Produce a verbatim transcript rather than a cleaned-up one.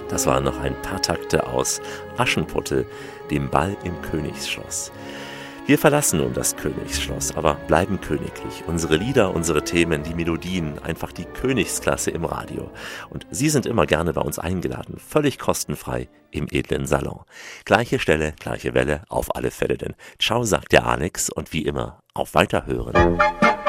Das waren noch ein paar Takte aus Aschenputtel, dem Ball im Königsschloss. Wir verlassen nun das Königsschloss, aber bleiben königlich. Unsere Lieder, unsere Themen, die Melodien, einfach die Königsklasse im Radio. Und Sie sind immer gerne bei uns eingeladen, völlig kostenfrei im edlen Salon. Gleiche Stelle, gleiche Welle, auf alle Fälle denn. Ciao, sagt der Alex und wie immer, auf Weiterhören.